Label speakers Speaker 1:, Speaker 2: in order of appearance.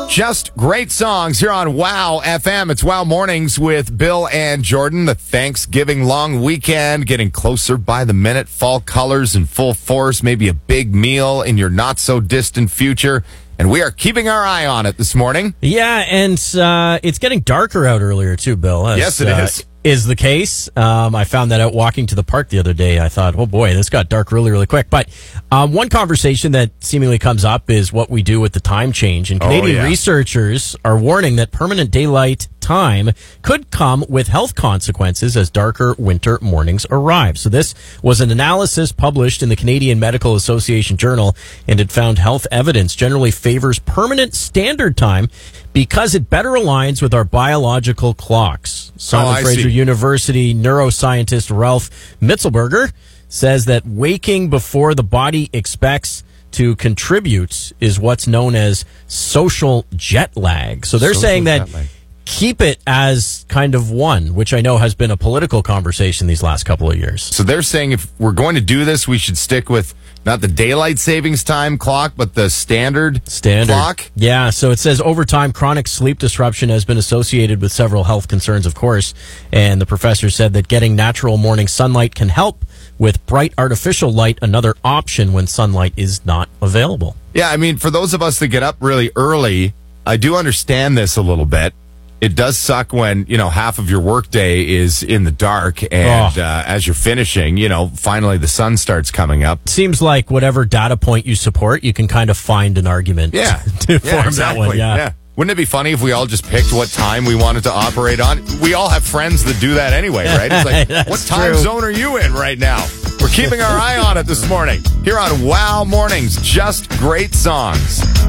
Speaker 1: Just great songs here on Wow FM. It's Wow Mornings with Bill and Jordan. The Thanksgiving long weekend getting closer by the minute. Fall colors in full force. Maybe a big meal in your not so distant future. And we are keeping our eye on it this morning.
Speaker 2: Yeah, and it's getting darker out earlier too, Bill.
Speaker 1: Yes, it is.
Speaker 2: Is the case. I found that out walking to the park the other day. I thought, oh boy, this got dark really, really quick. But one conversation that seemingly comes up is what we do with the time change. And Canadian researchers are warning that permanent daylight time could come with health consequences as darker winter mornings arrive. So this was an analysis published in the Canadian Medical Association Journal, and it found health evidence generally favors permanent standard time because it better aligns with our biological clocks. Simon Fraser University neuroscientist Ralph Mitzelberger says that waking before the body expects to contribute is what's known as social jet lag. So they're saying that keep it as kind of one, which I know has been a political conversation these last couple of years.
Speaker 1: So they're saying if we're going to do this, we should stick with not the daylight savings time clock, but the standard clock?
Speaker 2: Yeah, so it says over time, chronic sleep disruption has been associated with several health concerns, of course. And the professor said that getting natural morning sunlight can help with bright artificial light, another option when sunlight is not available.
Speaker 1: Yeah, I mean, for those of us that get up really early, I do understand this a little bit. It does suck when, half of your workday is in the dark and as you're finishing, finally the sun starts coming up.
Speaker 2: Seems like whatever data point you support, you can kind of find an argument to form
Speaker 1: exactly.
Speaker 2: that one. Yeah.
Speaker 1: Wouldn't it be funny if we all just picked what time we wanted to operate on? We all have friends that do that anyway, right? It's like, what time zone are you in right now? We're keeping our eye on it this morning here on Wow Mornings. Just great songs.